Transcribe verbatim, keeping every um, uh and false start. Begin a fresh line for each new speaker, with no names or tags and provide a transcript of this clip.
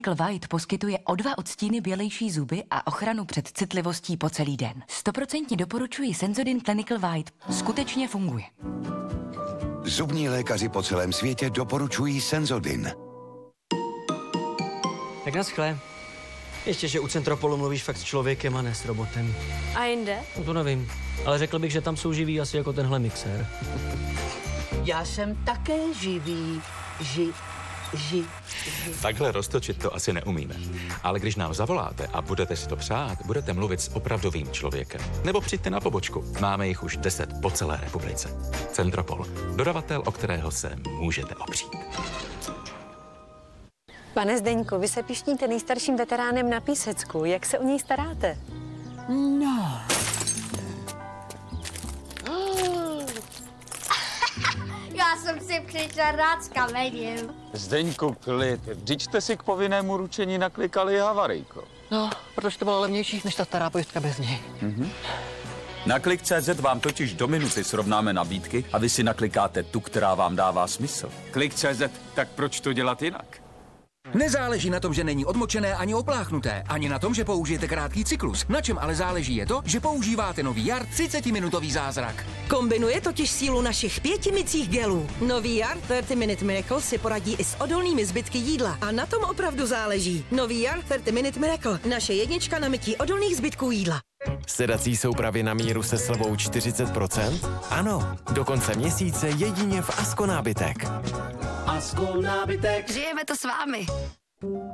White poskytuje o dva odstíny bělejší zuby a ochranu před citlivostí po celý den. Stoprocentně doporučuji Sensodyne Clinical White. Skutečně funguje.
Zubní lékaři po celém světě doporučují Sensodyne.
Tak naschle. Ještě, že u Centropolu mluvíš fakt s člověkem a ne s robotem.
A jinde?
No to nevím, ale řekl bych, že tam jsou živí asi jako tenhle mixér.
Já jsem také živý. Ži, ži, ži.
Takhle roztočit to asi neumíme. Ale když nám zavoláte a budete si to přát, budete mluvit s opravdovým člověkem. Nebo přijďte na pobočku. Máme jich už deset po celé republice. Centropol. Dodavatel, o kterého se můžete opřít.
Pane Zdeňku, vy se pišníte nejstarším veteránem na Písecku. Jak se o něj staráte?
No.
Já jsem si přišel rád s kamením.
Zdeňku, klid. Vždyť jste si k povinnému ručení naklikali havarijko.
No, protože to bylo levnější než ta stará pojistka bez něj.
Mhm. Na Klik tečka cé zet vám totiž do minuty srovnáme nabídky a vy si naklikáte tu, která vám dává smysl. Klik tečka cé zet, tak proč to dělat jinak?
Nezáleží na tom, že není odmočené ani opláchnuté, ani na tom, že použijete krátký cyklus. Na čem ale záleží je to, že používáte nový Jar třicetiminutový zázrak.
Kombinuje totiž sílu našich pěti mycích gelů. Nový Jar třicet Minute Miracle si poradí i s odolnými zbytky jídla. A na tom opravdu záleží. Nový Jar třicet Minute Miracle. Naše jednička na mytí odolných zbytků jídla.
Sedací soupravy na míru se slevou čtyřicet procent? Ano, do konce měsíce jedině v Asko nábytek.
Asko nábytek.
Žijeme to s vámi.